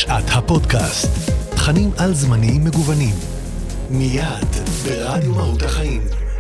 שעת הפודקאסט. תכנים על זמניים מגוונים. מיד ברדיו מהות החיים.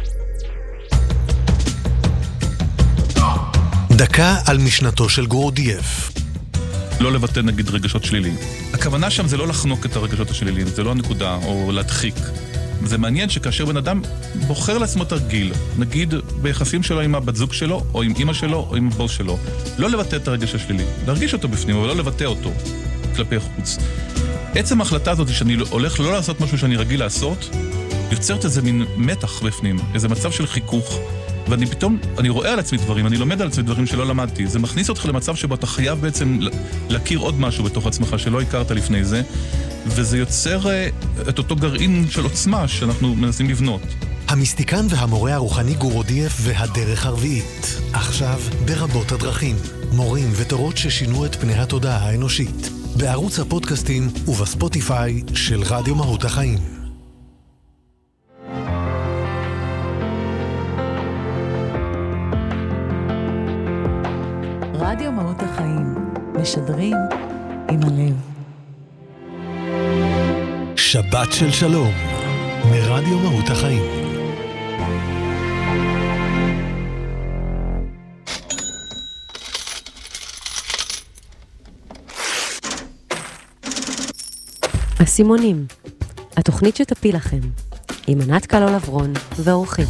דקה על משנתו של גורדייף. לא לבטא נגיד רגשות שליליים. הכוונה שם זה לא לחנוק את הרגשות השליליים, זה לא הנקודה, או להדחיק. זה מעניין שכאשר בן אדם בוחר לעצמו תרגיל, נגיד ביחסים שלו עם הבת זוג שלו, או עם אמא שלו, או עם הבוס שלו, לא לבטא את הרגש השלילי, להרגיש אותו בפנים, אבל לא לבטא אותו כלפי חוץ. עצם ההחלטה הזאת שאני הולך לא לעשות משהו שאני רגיל לעשות, יוצרת איזה מין מתח בפנים, איזה מצב של חיכוך, ואני פתאום, אני רואה על עצמי דברים, אני לומד על עצמי דברים שלא למדתי. זה מכניס אותך למצב שבו אתה חייב בעצם להכיר עוד משהו בתוך עצמך שלא הכרת לפני זה, וזה יוצר את אותו גרעין של עוצמה שאנחנו מנסים לבנות. המיסטיקן והמורה הרוחני גורדייף והדרך הרביעית. עכשיו ברבות הדרכים. מורים ותורות ששינו את פני התודעה האנושית. בערוץ הפודקאסטים ובספוטיפיי של רדיו מהות החיים. רדיו מהות החיים, משדרים עם הלב. שבת של שלום, מרדיו מהות החיים. הסימונים, התוכנית שתפיל לכם, עם ענת קלו לברון ואורחים.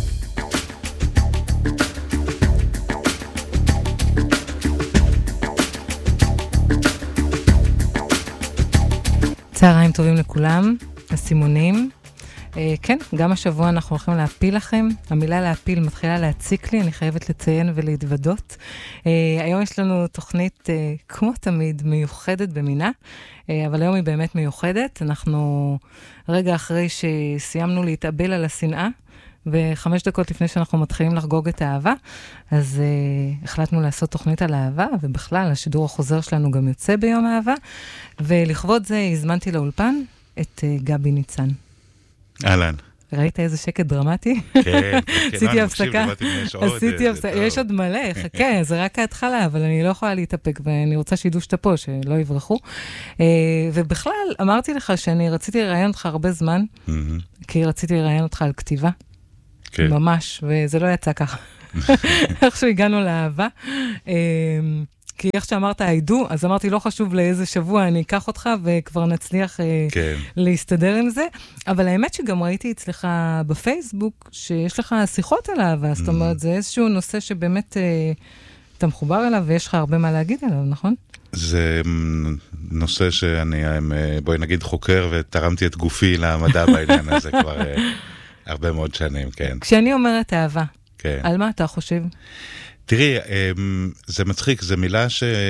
צהריים טובים לכולם, הסימונים. כן, גם השבוע אנחנו הולכים להפיל לכם. המילה להפיל מתחילה להציק לי, אני חייבת לציין ולהתוודות. היום יש לנו תוכנית, כמו תמיד, מיוחדת במינה, אבל היום היא באמת מיוחדת. אנחנו רגע אחרי שסיימנו להתאבל על השנאה, ו5 דקות לפני שאנחנו מתחילים לחגוג את האהבה, אז החלטנו לעשות תוכנית על האהבה, ובכלל השידור החוזר שלנו גם יוצא ביום האהבה, ולכבוד זה הזמנתי לאולפן את גבי ניצן. אהלן. ראית איזה שקט דרמטי? כן, עשיתי הפסקה. יש עוד מלא, חכה, זה רק ההתחלה, אבל אני לא יכולה להתאפק, ואני רוצה שידעו שאתה פה, שלא יברחו. ובכלל, אמרתי לך שאני רציתי לראיין אותך הרבה זמן, כי רציתי לראיין אותך על כתיבה. ממש, וזה לא יצא ככה. איך הגענו לאהבה. כי איך שאמרת, הידו, אז אמרתי, לא חשוב לאיזה שבוע אני אקח אותך, וכבר נצליח להסתדר עם זה. אבל האמת שגם ראיתי אצלך בפייסבוק, שיש לך שיחות על אהבה, זאת אומרת, זה איזשהו נושא שבאמת אתה מחובר אליו, ויש לך הרבה מה להגיד עליו, נכון? זה נושא שאני, בואי נגיד, חוקר, ותרמתי את גופי למדע בעניין הזה כבר הרבה מאוד שנים, כן. כשאני אומרת אהבה, על מה אתה חושב? תראי, זה מצחיק, זו מילה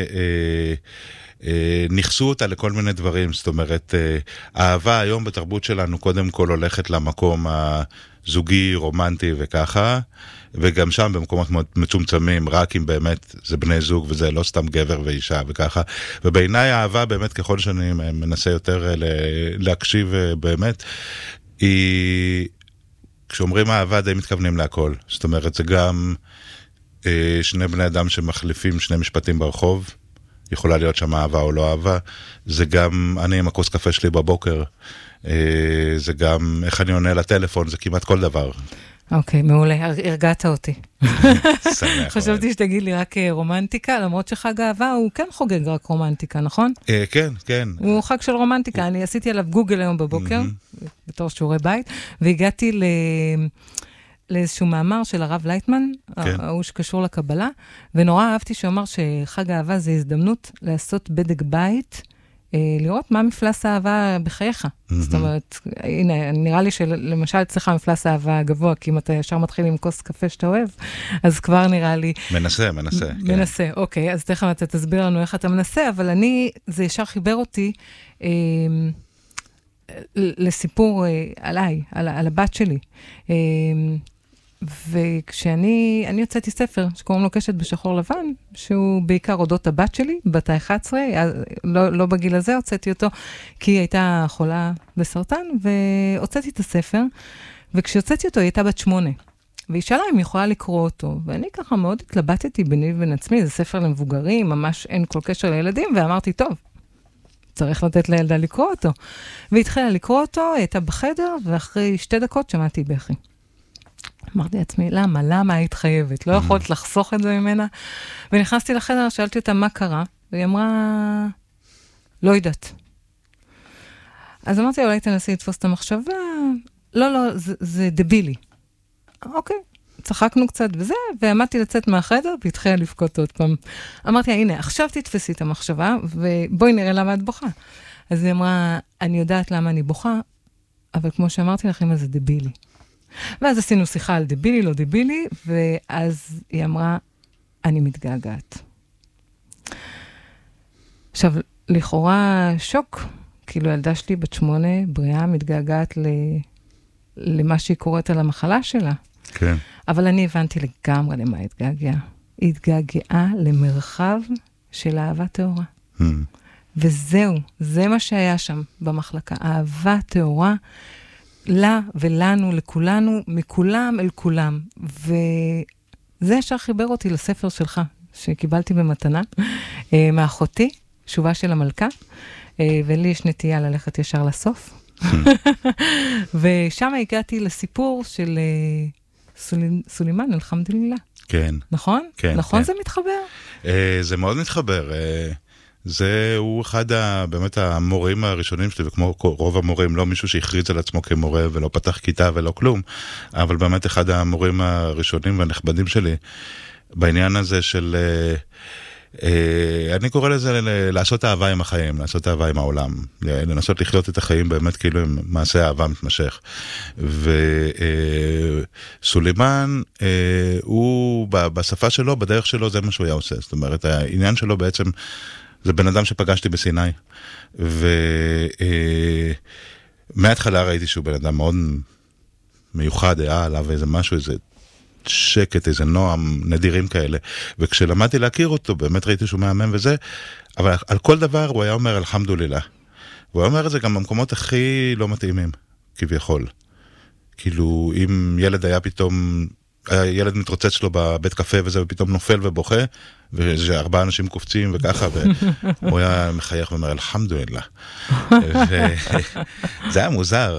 שנכסו אותה לכל מיני דברים, זאת אומרת, אהבה היום בתרבות שלנו קודם כל הולכת למקום הזוגי, רומנטי וככה, וגם שם במקומות מאוד מצומצמים, רק אם באמת זה בני זוג וזה לא סתם גבר ואישה וככה, ובעיניי האהבה באמת ככל שאני מנסה יותר להקשיב באמת, היא, כשאומרים אהבה די מתכוונים להכל, זאת אומרת זה גם שני בני אדם שמחליפים שני משפטים ברחוב, יכולה להיות שם אהבה או לא אהבה, זה גם אני עם הכוס קפה שלי בבוקר, זה גם איך אני עונה לטלפון, זה כמעט כל דבר. אוקיי, מעולה, הרגעת אותי. שמח. חשבתי שתגיד לי רק רומנטיקה, למרות שחג האהבה הוא כן חוגג רק רומנטיקה, נכון? כן, כן. הוא חג של רומנטיקה, אני עשיתי עליו גוגל היום בבוקר, בתור שיעורי בית, והגעתי לאיזשהו מאמר של הרב לייטמן, הוא שקשור לקבלה, ונורא אהבתי שאומר שחג האהבה זה הזדמנות לעשות בדק בית, לראות מה מפלס האהבה בחייך. זאת אומרת, הנה, נראה לי שלמשל אצלך מפלס האהבה גבוה, כי אם אתה ישר מתחיל עם כוס קפה שאתה אוהב, אז כבר נראה לי... מנסה, אוקיי, אז תכף אתה תסביר לנו איך אתה מנסה, אבל זה ישר חיבר אותי לסיפור עליי, על הבת שלי. וכשאני הוצאתי ספר שקוראים לו קשת בשחור לבן, שהוא בעיקר אודות הבת שלי, בת ה-11, לא בגיל הזה הוצאתי אותו, כי היא הייתה חולה בסרטן, והוצאתי את הספר, וכשהוצאתי אותו היא הייתה בת 8, והיא שאלה אם היא יכולה לקרוא אותו, ואני ככה מאוד התלבטתי ביני ובין עצמי, זה ספר למבוגרים, ממש אין כל קשר לילדים, ואמרתי, טוב, צריך לתת לילדה לקרוא אותו. והתחילה לקרוא אותו, הייתה בחדר, ואחרי 2 דקות שמעתי בכי. אמרתי לעצמי, למה היית חייבת? לא יכולת לחסוך את זה ממנה. ונכנסתי לחדר, שאלתי אותה מה קרה, והיא אמרה, לא יודעת. אז אמרתי, אולי תנסי לתפוס את המחשבה, לא, זה דבילי. אוקיי, צחקנו קצת וזה, ועמדתי לצאת מהחדר, והתחילה לבכות עוד פעם. אמרתי, הנה, עכשיו תתפסי את המחשבה, ובואי נראה למה את בוכה. אז היא אמרה, אני יודעת למה אני בוכה, אבל כמו שאמרתי לכם, זה דבילי. ואז עשינו שיחה על דבילי, לא דבילי, ואז היא אמרה, אני מתגעגעת. עכשיו, לכאורה שוק, כאילו ילדה שלי בת 8, בריאה, מתגעגעת למה שהיא קוראת על המחלה שלה. כן. אבל אני הבנתי לגמרי למה היא התגעגעה. היא התגעגעה למרחב של אהבה טהורה. וזהו, זה מה שהיה שם במחלקה. אהבה טהורה, לה ולנו, לכולנו, מכולם אל כולם. וזה ישר חיבר אותי לספר שלך, שקיבלתי במתנה, מאחותי, שובה של המלכה, ולי יש נטייה ללכת ישר לסוף. ושם הגעתי לסיפור של סולימן, אלחמדולילlah. כן. נכון? כן. נכון כן. זה מתחבר? זה מאוד מתחבר. הוא אחד באמת המורים הראשונים שלי, וכמו רוב המורים, לא מישהו שהכריז על עצמו כמורה ולא פתח כיתה ולא כלום, אבל באמת אחד המורים הראשונים והנכבדים שלי, בעניין הזה של, אני קורא לזה לעשות אהבה עם החיים, לעשות אהבה עם העולם, לנסות לחיות את החיים באמת כאילו עם מעשה אהבה מתמשך. וסולימן, הוא בשפה שלו, בדרך שלו, זה מה שהוא היה עושה. זאת אומרת, העניין שלו בעצם, זה בן אדם שפגשתי בסיני, ומההתחלה ראיתי שהוא בן אדם מאוד מיוחד, היה עליו איזה משהו, איזה שקט, איזה נועם, נדירים כאלה, וכשלמדתי להכיר אותו, באמת ראיתי שהוא מהמם וזה, אבל על כל דבר הוא היה אומר אלחמדולילlah, והוא היה אומר את זה גם במקומות הכי לא מתאימים, כביכול. כאילו, אם ילד היה פתאום, ילד מתרוצץ לו בבית קפה וזה, ופתאום נופל ובוכה, ו4 אנשים קופצים וככה, והוא היה מחייך ואומר, אלחמדולילlah. זה היה מוזר.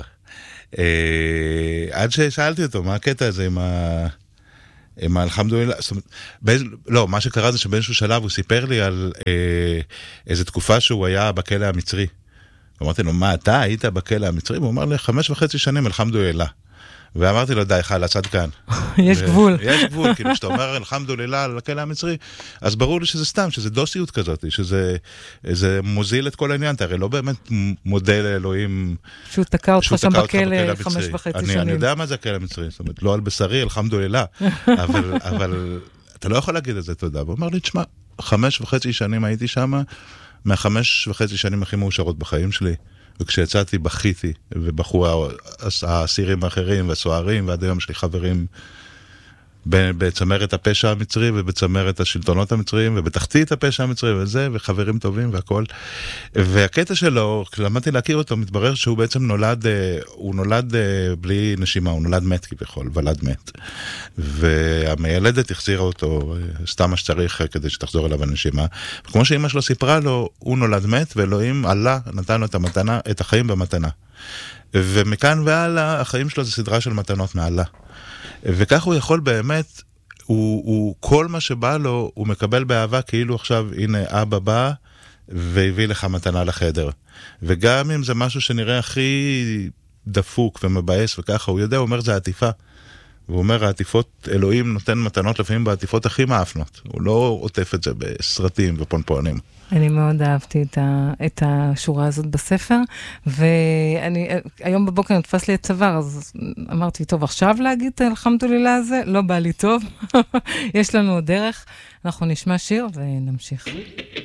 עד ששאלתי אותו, מה הקטע הזה עם אלחמדולילlah? לא, מה שקרה זה שבאיזשהו שלב הוא סיפר לי על איזו תקופה שהוא היה בכלא המצרי. אמרתי לו, מה, אתה היית בכלא המצרי? הוא אמר לי, 5.5 שנים, אלחמדולילlah. ואמרתי לו, די, חלאס, עד כאן. יש גבול. יש גבול, כאילו, שאתה אומר, אלחמדולילlah, על הכלא המצרי, אז ברור לי שזה סתם, שזה דוסיות כזאת, שזה מוזיל את כל העניין, אתה הרי לא באמת מודה לאלוהים, שהוא תקע אותך שם בכלא 5.5 שנים. אני יודע מה זה הכלא המצרי, זאת אומרת, לא על בשרי, אלחמדולילlah, אבל אתה לא יכול להגיד את זה, תודה. והוא אמר לי, תשמע, 5.5 שנים הייתי שם, מה5.5 שנים הכי מאושרות בחיים שלי, וכשיצאתי בכיתי, ובחרו האסירים האחרים והסוהרים, ועד היום שלי חברים בצמרת הפשע המצרי, ובצמרת השלטונות המצריים, ובתחתית הפשע המצרי וזה, וחברים טובים והכל. והקטע שלו, כשלמדתי להכיר אותו, מתברר שהוא בעצם נולד בלי נשימה, הוא נולד מת כביכול, ולד מת. והמיילדת החזירה אותו, סתם מה שצריך כדי שתחזור אליו הנשימה. וכמו שאמא שלו סיפרה לו, הוא נולד מת, ואלוהים עלה, נתן לו את החיים במתנה. ומכאן והלאה, החיים שלו זה סדרה של מתנות מעלה. וכך הוא יכול באמת, הוא כל מה שבא לו, הוא מקבל באהבה, כאילו עכשיו, הנה אבא בא, והביא לך מתנה לחדר. וגם אם זה משהו שנראה הכי דפוק ומבאס וככה, הוא יודע, הוא אומר, זה עטיפה. והוא אומר, העטיפות, אלוהים נותן מתנות לפעמים בעטיפות הכי מאפנות. הוא לא עוטף את זה בסרטים ופונפונים. אני מאוד אהבתי את השורה הזאת בספר, והיום בבוקר נתפס לי את צוואר, אז אמרתי, טוב, עכשיו להגיד אלחמדולילlah הזה? לא בא לי טוב. יש לנו עוד דרך. אנחנו נשמע שיר ונמשיך.